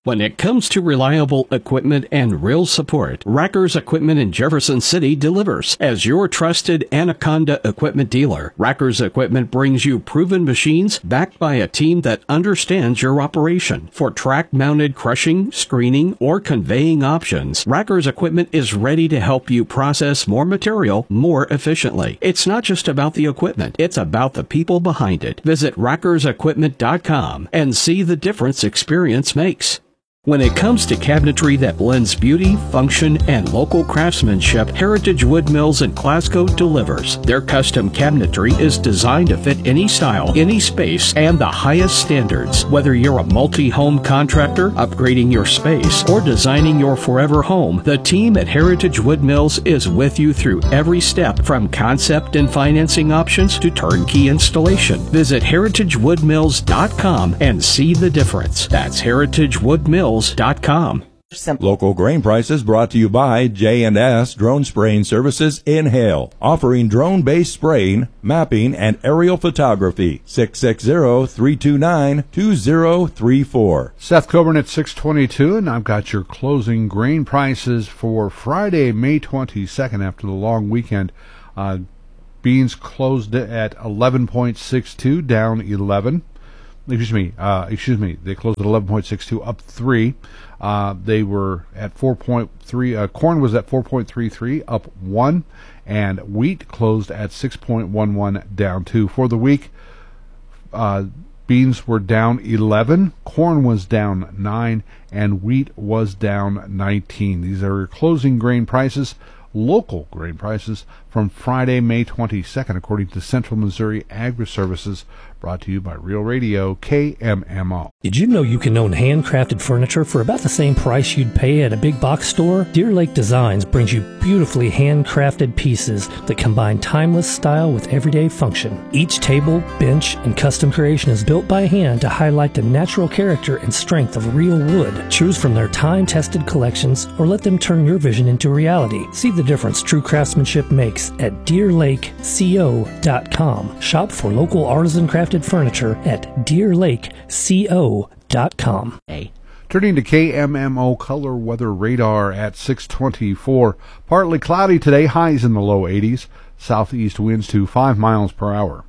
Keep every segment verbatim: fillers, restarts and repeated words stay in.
When it comes to reliable equipment and real support, Rackers Equipment in Jefferson City delivers. As your trusted Anaconda equipment dealer, Rackers Equipment brings you proven machines backed by a team that understands your operation. For track-mounted crushing, screening, or conveying options, Rackers Equipment is ready to help you process more material more efficiently. It's not just about the equipment, it's about the people behind it. Visit rackers equipment dot com and see the difference experience makes. When it comes to cabinetry that blends beauty, function, and local craftsmanship, Heritage Wood Mills in Glasgow delivers. Their custom cabinetry is designed to fit any style, any space, and the highest standards. Whether you're a multi-home contractor, upgrading your space, or designing your forever home, the team at Heritage Wood Mills is with you through every step, from concept and financing options to turnkey installation. Visit heritage wood mills dot com and see the difference. That's heritage wood mills dot com. Local grain prices brought to you by J and S Drone Spraying Services in Hale, offering drone-based spraying, mapping, and aerial photography. six six zero, three two nine, two zero three four. Seth Coburn at six twenty-two, and I've got your closing grain prices for Friday, May twenty-second, after the long weekend. Uh, beans closed at eleven point six two, down eleven. Excuse me, uh, excuse me, they closed at eleven point six two, up three. Uh, they were at four point three, uh, corn was at four point three three, up one, and wheat closed at six point one one, down two. For the week, uh, beans were down eleven, corn was down nine, and wheat was down nineteen. These are your closing grain prices, local grain prices, from Friday, May twenty-second, according to Central Missouri Agri-Services, brought to you by Real Radio K M M O. Did you know you can own handcrafted furniture for about the same price you'd pay at a big box store? Deer Lake Designs brings you beautifully handcrafted pieces that combine timeless style with everyday function. Each table, bench, and custom creation is built by hand to highlight the natural character and strength of real wood. Choose from their time-tested collections or let them turn your vision into reality. See the difference true craftsmanship makes at deer lake co dot com. Shop for local artisan crafted furniture at deer lake co dot com. Hey. Turning to K M M O color weather radar at six twenty-four. Partly cloudy today, highs in the low eighties. Southeast winds to five miles per hour.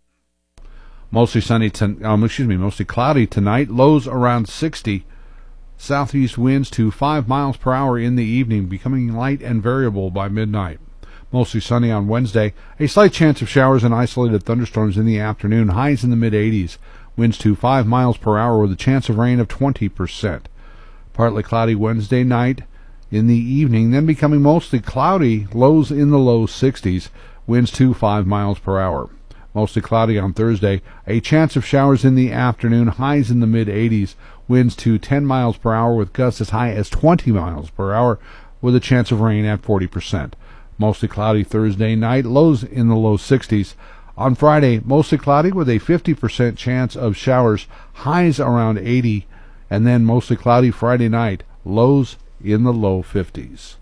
Mostly sunny, to, um, excuse me, mostly cloudy tonight, lows around sixty. Southeast winds to five miles per hour in the evening, becoming light and variable by midnight. Mostly sunny on Wednesday. A slight chance of showers and isolated thunderstorms in the afternoon. Highs in the mid-eighties. Winds to five miles per hour with a chance of rain of twenty percent. Partly cloudy Wednesday night in the evening, then becoming mostly cloudy. Lows in the low sixties. Winds to five miles per hour. Mostly cloudy on Thursday. A chance of showers in the afternoon. Highs in the mid-eighties. Winds to ten miles per hour with gusts as high as twenty miles per hour with a chance of rain at forty percent. Mostly cloudy Thursday night, lows in the low sixties. On Friday, mostly cloudy with a fifty percent chance of showers, highs around eighty, and then mostly cloudy Friday night, lows in the low fifties.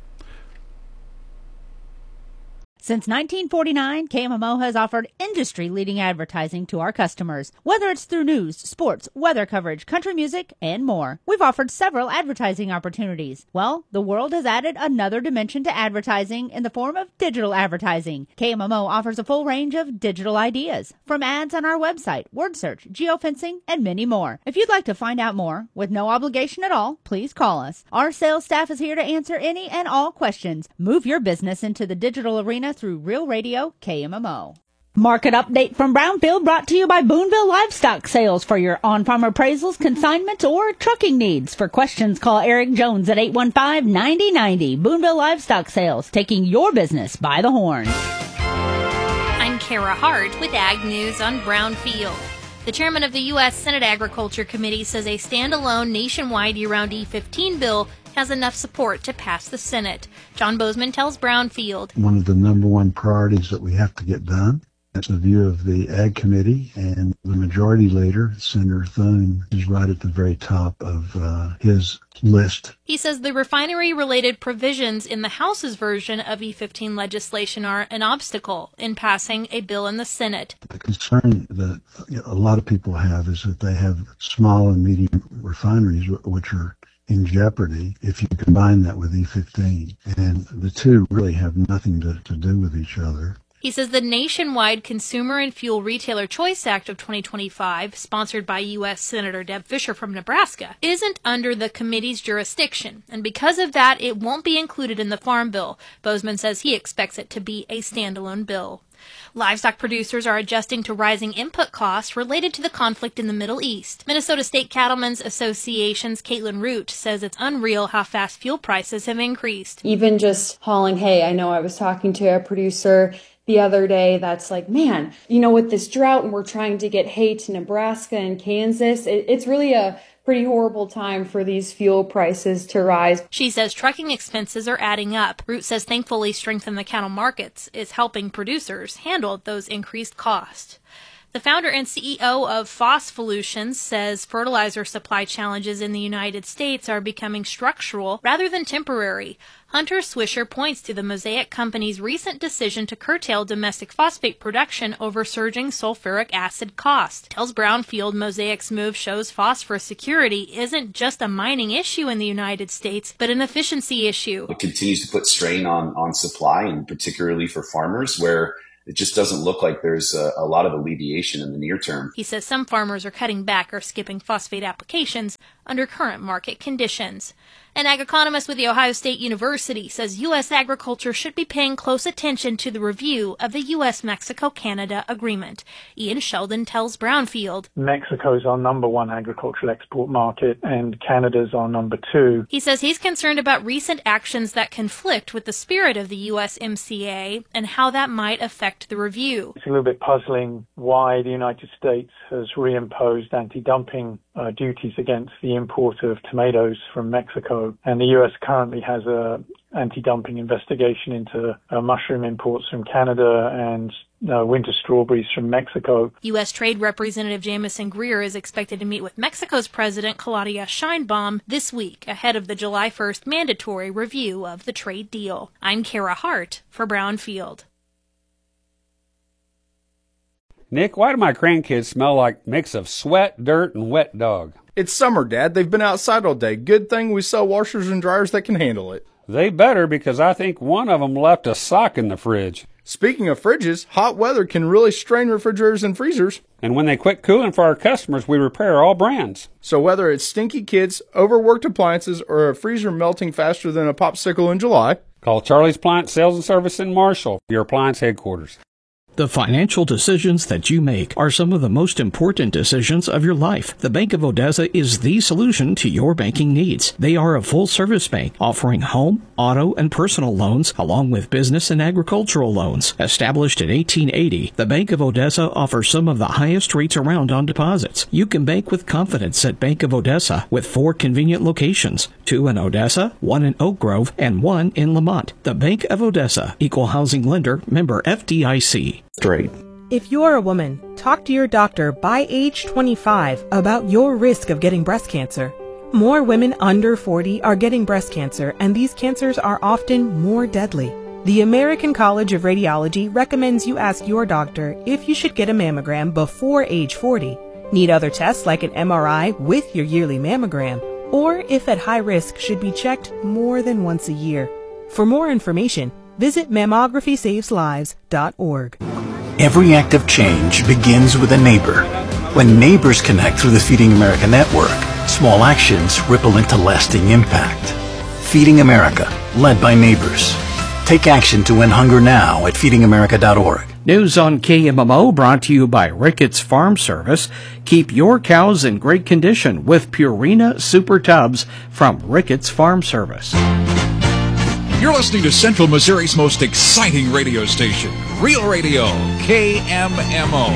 Since nineteen forty-nine, K M M O has offered industry-leading advertising to our customers, whether it's through news, sports, weather coverage, country music, and more. We've offered several advertising opportunities. Well, the world has added another dimension to advertising in the form of digital advertising. K M M O offers a full range of digital ideas, from ads on our website, word search, geofencing, and many more. If you'd like to find out more, with no obligation at all, please call us. Our sales staff is here to answer any and all questions. Move your business into the digital arena through Real Radio K M M O. Market update from Brownfield brought to you by Boonville Livestock Sales for your on-farm appraisals, consignments, or trucking needs. For questions, call Eric Jones at eight one five, nine zero nine zero. Boonville Livestock Sales, taking your business by the horn. I'm Kara Hart with Ag News on Brownfield. The chairman of the U S Senate Agriculture Committee says a standalone nationwide year-round E fifteen bill has enough support to pass the Senate. John Bozeman tells Brownfield. One of the number one priorities that we have to get done That's the view of the Ag Committee, and the Majority Leader, Senator Thune, is right at the very top of uh, his list. He says the refinery-related provisions in the House's version of E fifteen legislation are an obstacle in passing a bill in the Senate. The concern that a lot of people have is that they have small and medium refineries which are in jeopardy if you combine that with E fifteen. And the two really have nothing to, to do with each other. He says the nationwide Consumer and Fuel Retailer Choice Act of twenty twenty-five, sponsored by U S Senator Deb Fischer from Nebraska, isn't under the committee's jurisdiction, and because of that, it won't be included in the Farm Bill. Bozeman says he expects it to be a standalone bill. Livestock producers are adjusting to rising input costs related to the conflict in the Middle East. Minnesota State Cattlemen's Association's Caitlin Root says it's unreal how fast fuel prices have increased. Even just hauling hay, I know I was talking to a producer the other day that's like, man, you know, with this drought and we're trying to get hay to Nebraska and Kansas, it, it's really a pretty horrible time for these fuel prices to rise. She says trucking expenses are adding up. Root says thankfully strength in the cattle markets is helping producers handle those increased costs. The founder and C E O of Phospholutions says fertilizer supply challenges in the United States are becoming structural rather than temporary. Hunter Swisher points to the Mosaic company's recent decision to curtail domestic phosphate production over surging sulfuric acid cost. Tells Brownfield Mosaic's move shows phosphorus security isn't just a mining issue in the United States, but an efficiency issue. It continues to put strain on, on supply, and particularly for farmers, where it just doesn't look like there's a, a lot of alleviation in the near term. He says some farmers are cutting back or skipping phosphate applications under current market conditions. An ag economist with The Ohio State University says U S agriculture should be paying close attention to the review of the U S Mexico Canada agreement. Ian Sheldon tells Brownfield, Mexico's our number one agricultural export market and Canada's our number two. He says he's concerned about recent actions that conflict with the spirit of the U S M C A and how that might affect the review. It's a little bit puzzling why the United States has reimposed anti-dumping uh, duties against the import of tomatoes from Mexico. And the U S currently has a anti-dumping investigation into uh, mushroom imports from Canada and uh, winter strawberries from Mexico. U S Trade Representative Jamison Greer is expected to meet with Mexico's President Claudia Sheinbaum this week ahead of the July first mandatory review of the trade deal. I'm Kara Hart for Brownfield. Nick, why do my grandkids smell like a mix of sweat, dirt, and wet dog? It's summer, Dad. They've been outside all day. Good thing we sell washers and dryers that can handle it. They better, because I think one of them left a sock in the fridge. Speaking of fridges, hot weather can really strain refrigerators and freezers. And when they quit cooling for our customers, we repair all brands. So whether it's stinky kids, overworked appliances, or a freezer melting faster than a popsicle in July, call Charlie's Appliance Sales and Service in Marshall, your appliance headquarters. The financial decisions that you make are some of the most important decisions of your life. The Bank of Odessa is the solution to your banking needs. They are a full-service bank offering home, auto, and personal loans, along with business and agricultural loans. Established in eighteen eighty, the Bank of Odessa offers some of the highest rates around on deposits. You can bank with confidence at Bank of Odessa with four convenient locations, two in Odessa, one in Oak Grove, and one in Lamont. The Bank of Odessa, Equal Housing Lender, member F D I C. Straight. If you're a woman, talk to your doctor by age twenty-five about your risk of getting breast cancer. More women under forty are getting breast cancer, and these cancers are often more deadly. The American College of Radiology recommends you ask your doctor if you should get a mammogram before age forty, need other tests like an M R I with your yearly mammogram, or if at high risk should be checked more than once a year. For more information, visit mammography saves lives dot org. Every act of change begins with a neighbor. When neighbors connect through the Feeding America network, small actions ripple into lasting impact. Feeding America, led by neighbors. Take action to end hunger now at feeding america dot org. News on K M M O brought to you by Ricketts Farm Service. Keep your cows in great condition with Purina Super Tubs from Ricketts Farm Service. You're listening to Central Missouri's most exciting radio station, Real Radio, K M M O.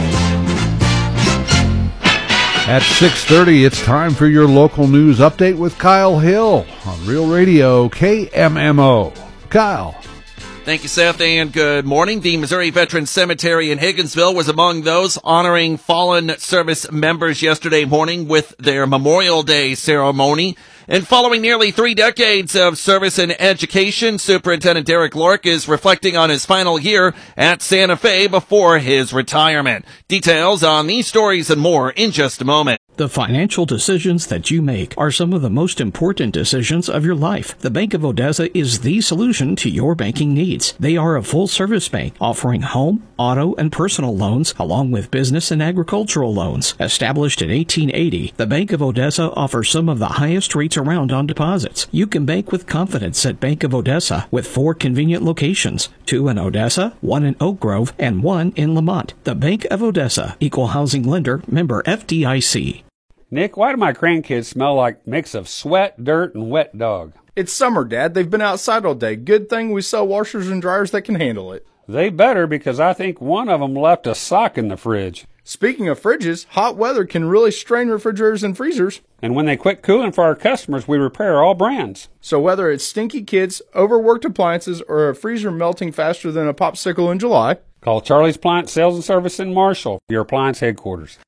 At six thirty, it's time for your local news update with Kyle Hill on Real Radio, K M M O. Kyle. Thank you, Seth, and good morning. The Missouri Veterans Cemetery in Higginsville was among those honoring fallen service members yesterday morning with their Memorial Day ceremony. And following nearly three decades of service and education, Superintendent Derek Lork is reflecting on his final year at Santa Fe before his retirement. Details on these stories and more in just a moment. The financial decisions that you make are some of the most important decisions of your life. The Bank of Odessa is the solution to your banking needs. They are a full-service bank offering home, auto, and personal loans, along with business and agricultural loans. Established in eighteen eighty, the Bank of Odessa offers some of the highest rates around on deposits. You can bank with confidence at Bank of Odessa with four convenient locations, two in Odessa, one in Oak Grove, and one in Lamont. The Bank of Odessa, Equal Housing Lender, member F D I C. Nick, why do my grandkids smell like a mix of sweat, dirt, and wet dog? It's summer, Dad. They've been outside all day. Good thing we sell washers and dryers that can handle it. They better, because I think one of them left a sock in the fridge. Speaking of fridges, hot weather can really strain refrigerators and freezers. And when they quit cooling for our customers, we repair all brands. So whether it's stinky kids, overworked appliances, or a freezer melting faster than a popsicle in July, call Charlie's Appliance Sales and Service in Marshall, your appliance headquarters.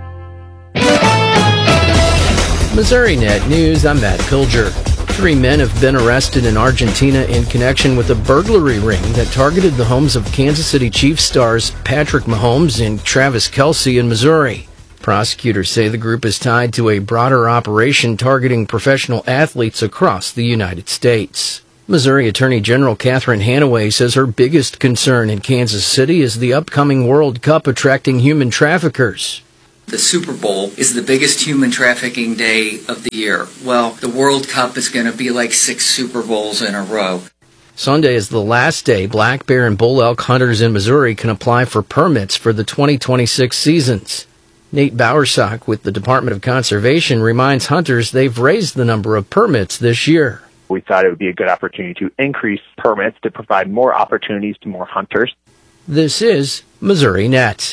Missouri Net News, I'm Matt Pilger. Three men have been arrested in Argentina in connection with a burglary ring that targeted the homes of Kansas City Chiefs stars Patrick Mahomes and Travis Kelce in Missouri. Prosecutors say the group is tied to a broader operation targeting professional athletes across the United States. Missouri Attorney General Catherine Hanaway says her biggest concern in Kansas City is the upcoming World Cup attracting human traffickers. The Super Bowl is the biggest human trafficking day of the year. Well, the World Cup is going to be like six Super Bowls in a row. Sunday is the last day black bear and bull elk hunters in Missouri can apply for permits for the twenty twenty-six seasons. Nate Bowersock with the Department of Conservation reminds hunters they've raised the number of permits this year. We thought it would be a good opportunity to increase permits to provide more opportunities to more hunters. This is Missouri Net.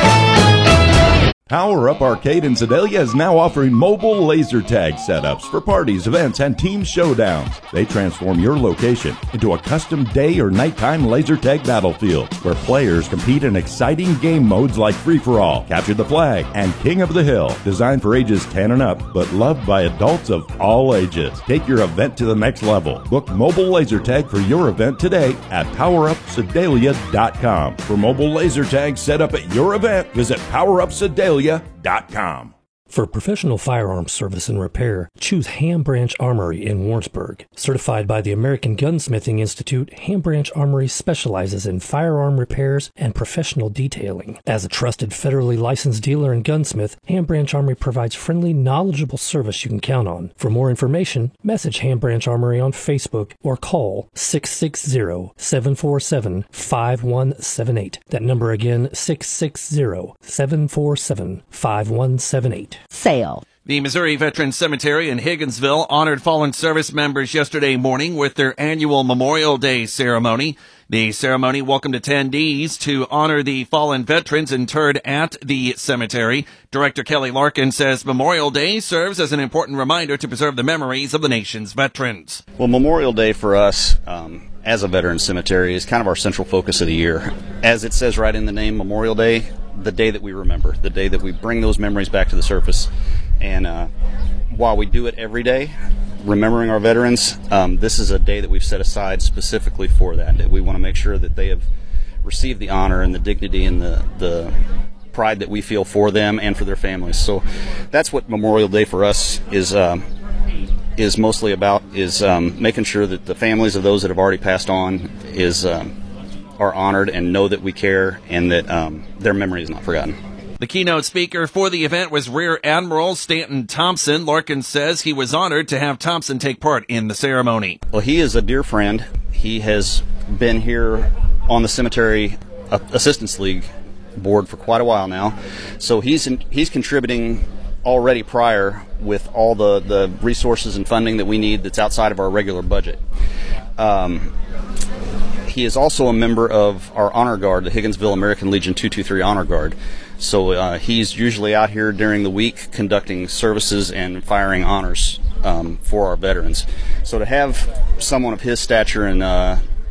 Power Up Arcade in Sedalia is now offering mobile laser tag setups for parties, events, and team showdowns. They transform your location into a custom day or nighttime laser tag battlefield where players compete in exciting game modes like Free-for-All, Capture the Flag, and King of the Hill. Designed for ages ten and up, but loved by adults of all ages. Take your event to the next level. Book mobile laser tag for your event today at power up sedalia dot com. For mobile laser tag set up at your event, visit power up sedalia dot com. For professional firearms service and repair, choose Ham Branch Armory in Warrensburg. Certified by the American Gunsmithing Institute, Ham Branch Armory specializes in firearm repairs and professional detailing. As a trusted federally licensed dealer and gunsmith, Ham Branch Armory provides friendly, knowledgeable service you can count on. For more information, message Ham Branch Armory on Facebook or call six six zero, seven four seven, five one seven eight. That number again, six six zero, seven four seven, five one seven eight. Sale. The Missouri Veterans Cemetery in Higginsville honored fallen service members yesterday morning with their annual Memorial Day ceremony. The ceremony welcomed attendees to honor the fallen veterans interred at the cemetery. Director Kelly Larkin says Memorial Day serves as an important reminder to preserve the memories of the nation's veterans. Well, Memorial Day for us, um, as a veteran cemetery, is kind of our central focus of the year. As it says right in the name, Memorial Day, the day that we remember, the day that we bring those memories back to the surface. And uh, while we do it every day, remembering our veterans, um, this is a day that we've set aside specifically for that. That we want to make sure that they have received the honor and the dignity and the, the pride that we feel for them and for their families. So that's what Memorial Day for us is um, is mostly about, is um, making sure that the families of those that have already passed on is um, are honored and know that we care and that um, their memory is not forgotten. The keynote speaker for the event was Rear Admiral Stanton Thompson. Larkin says he was honored to have Thompson take part in the ceremony. Well, he is a dear friend. He has been here on the Cemetery Assistance League board for quite a while now. So he's in, he's contributing already prior with all the, the resources and funding that we need that's outside of our regular budget. Um, he is also a member of our Honor Guard, the Higginsville American Legion two two three Honor Guard. So uh, he's usually out here during the week conducting services and firing honors um, for our veterans. So to have someone of his stature and uh,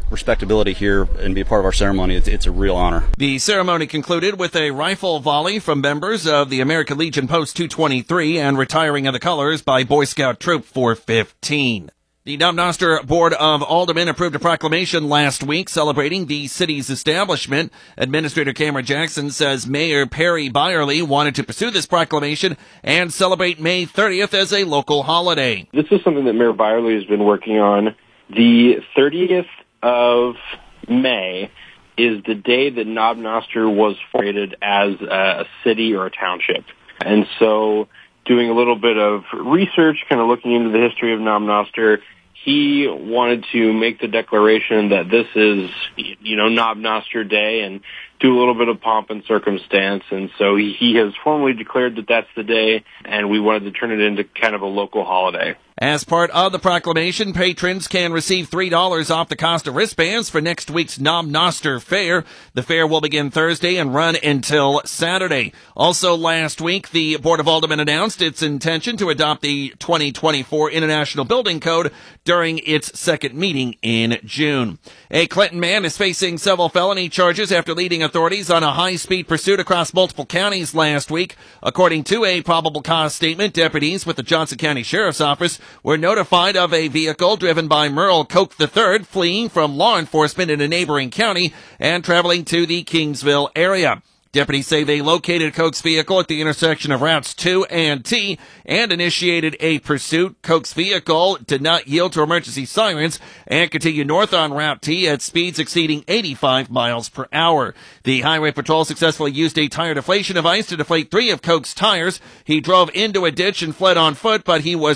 respectability here and be a part of our ceremony, it's, it's a real honor. The ceremony concluded with a rifle volley from members of the American Legion Post two twenty-three and retiring of the colors by Boy Scout Troop four fifteen. The Knob Noster Board of Aldermen approved a proclamation last week celebrating the city's establishment. Administrator Cameron Jackson says Mayor Perry Byerly wanted to pursue this proclamation and celebrate May thirtieth as a local holiday. This is something that Mayor Byerly has been working on. The thirtieth of May is the day that Knob Noster was created as a city or a township. And so doing a little bit of research, kind of looking into the history of Knob Noster, he wanted to make the declaration that this is, you know, Knob Noster Day and do a little bit of pomp and circumstance. And so he, he has formally declared that that's the day, and we wanted to turn it into kind of a local holiday. As part of the proclamation, patrons can receive three dollars off the cost of wristbands for next week's Knob Noster Fair. The fair will begin Thursday and run until Saturday. Also last week, the Board of Aldermen announced its intention to adopt the twenty twenty-four International Building Code during its second meeting in June. A Clinton man is facing several felony charges after leading authorities on a high-speed pursuit across multiple counties last week. According to a probable cause statement, deputies with the Johnson County Sheriff's Office were notified of a vehicle driven by Merle Koch the third fleeing from law enforcement in a neighboring county and traveling to the Kingsville area. Deputies say they located Koch's vehicle at the intersection of routes two and T and initiated a pursuit. Koch's vehicle did not yield to emergency sirens and continued north on Route T at speeds exceeding eighty-five miles per hour. The Highway Patrol successfully used a tire deflation device to deflate three of Koch's tires. He drove into a ditch and fled on foot, but he was